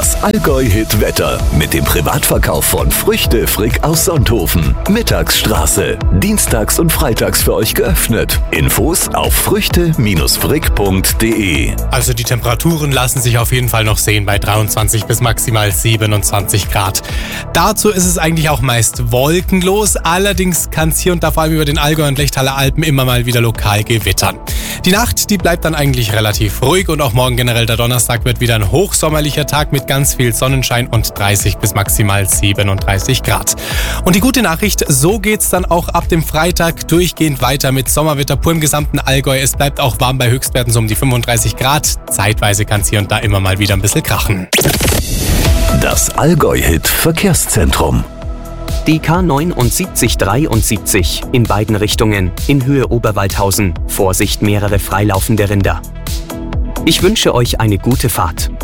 Das Allgäu-Hit-Wetter mit dem Privatverkauf von Früchte Frick aus Sonthofen. Mittagsstraße. Dienstags und freitags für euch geöffnet. Infos auf früchte-frick.de. Also die Temperaturen lassen sich auf jeden Fall noch sehen bei 23 bis maximal 27 Grad. Dazu ist es eigentlich auch meist wolkenlos. Allerdings kann es hier und da vor allem über den Allgäu und Lechtaler Alpen immer mal wieder lokal gewittern. Die Nacht, die bleibt dann eigentlich relativ ruhig und auch morgen generell der Donnerstag wird wieder ein hochsommerlicher Tag mit ganz viel Sonnenschein und 30 bis maximal 37 Grad. Und die gute Nachricht, so geht's dann auch ab dem Freitag durchgehend weiter mit Sommerwetter pur im gesamten Allgäu. Es bleibt auch warm bei Höchstwerten so um die 35 Grad. Zeitweise kann es hier und da immer mal wieder ein bisschen krachen. Das Allgäu-Hit-Verkehrszentrum. Die K79 73 in beiden Richtungen in Höhe Oberwaldhausen. Vorsicht, mehrere freilaufende Rinder. Ich wünsche euch eine gute Fahrt.